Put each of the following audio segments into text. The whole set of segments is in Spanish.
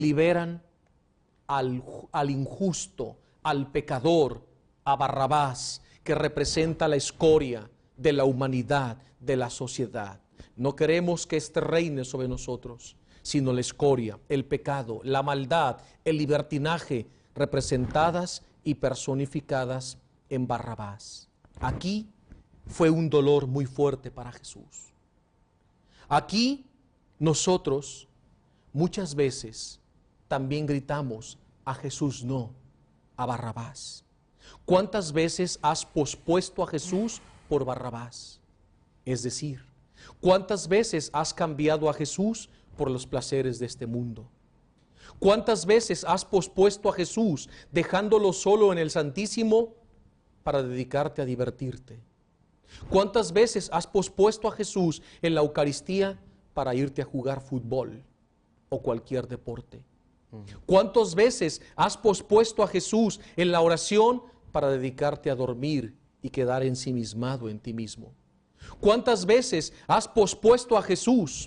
liberan al injusto, al pecador, a Barrabás, que representa la escoria de la humanidad, de la sociedad. No queremos que éste reine sobre nosotros, sino la escoria, el pecado, la maldad, el libertinaje, representadas y personificadas en Barrabás. Aquí fue un dolor muy fuerte para Jesús. Aquí nosotros muchas veces también gritamos a Jesús no, a Barrabás. ¿Cuántas veces has pospuesto a Jesús por Barrabás? Es decir, ¿cuántas veces has cambiado a Jesús por los placeres de este mundo? ¿Cuántas veces has pospuesto a Jesús dejándolo solo en el Santísimo para dedicarte a divertirte? ¿Cuántas veces has pospuesto a Jesús en la Eucaristía para irte a jugar fútbol o cualquier deporte? ¿Cuántas veces has pospuesto a Jesús en la oración para dedicarte a dormir y quedar ensimismado en ti mismo? ¿Cuántas veces has pospuesto a Jesús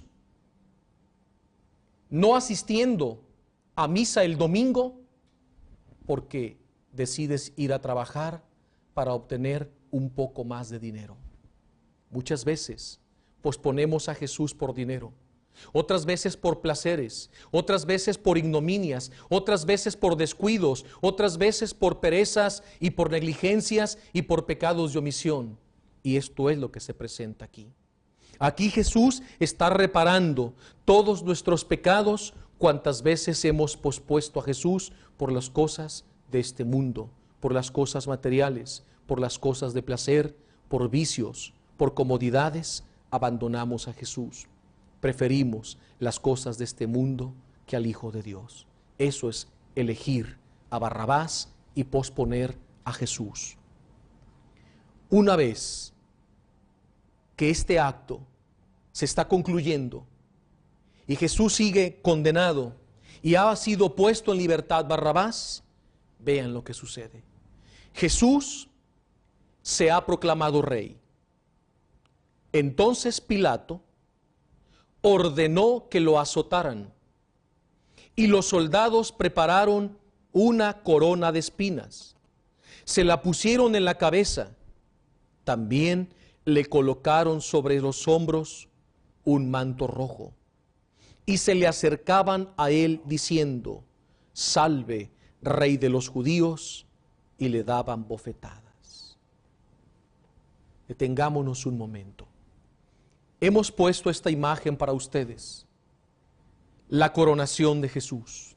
no asistiendo a misa el domingo porque decides ir a trabajar para obtener un poco más de dinero? Muchas veces posponemos a Jesús por dinero, otras veces por placeres, otras veces por ignominias, otras veces por descuidos, otras veces por perezas y por negligencias y por pecados de omisión. Y esto es lo que se presenta aquí. Aquí Jesús está reparando todos nuestros pecados cuantas veces hemos pospuesto a Jesús por las cosas de este mundo, por las cosas materiales, por las cosas de placer, por vicios, por comodidades, abandonamos a Jesús. Preferimos las cosas de este mundo que al Hijo de Dios. Eso es elegir a Barrabás y posponer a Jesús. Una vez que este acto se está concluyendo y Jesús sigue condenado y ha sido puesto en libertad Barrabás, vean lo que sucede. Jesús se ha proclamado rey. Entonces Pilato ordenó que lo azotaran y los soldados prepararon una corona de espinas. Se la pusieron en la cabeza. También le colocaron sobre los hombros un manto rojo. Y se le acercaban a él diciendo: salve, Rey de los judíos, y le daban bofetadas. Detengámonos un momento. Hemos puesto esta imagen para ustedes, la coronación de Jesús.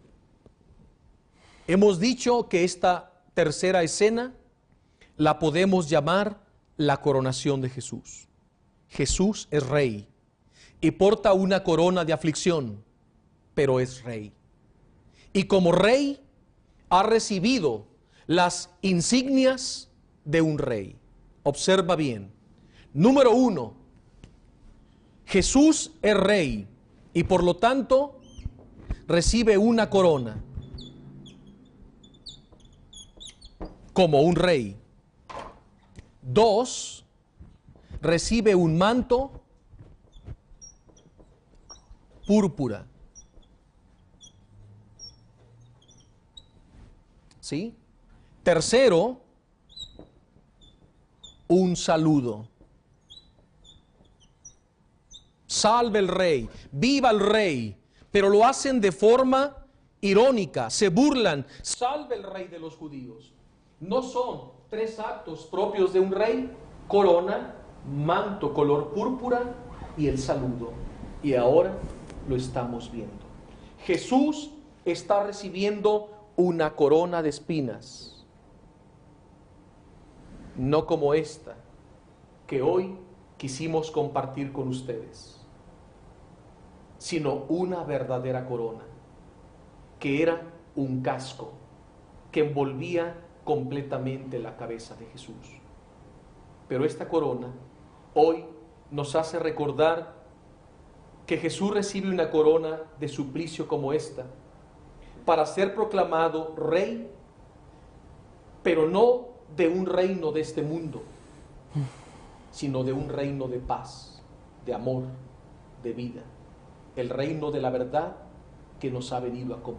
Hemos dicho que esta tercera escena la podemos llamar la coronación de Jesús. Jesús es rey y porta una corona de aflicción, pero es rey. Y como rey ha recibido las insignias de un rey. Observa bien. Número 1, Jesús es rey y por lo tanto recibe una corona como un rey. 2, recibe un manto púrpura. ¿Sí? Tercero, un saludo. Salve el rey, viva el rey, pero lo hacen de forma irónica, se burlan. Salve el rey de los judíos. No son 3 actos propios de un rey: corona, manto color púrpura y el saludo. Y ahora lo estamos viendo. Jesús está recibiendo una corona de espinas, no como esta que hoy quisimos compartir con ustedes, sino una verdadera corona, que era un casco que envolvía completamente la cabeza de Jesús. Pero esta corona hoy nos hace recordar que Jesús recibe una corona de suplicio como esta para ser proclamado rey, pero no de un reino de este mundo, sino de un reino de paz, de amor, de vida, el reino de la verdad que nos ha venido a acompañar.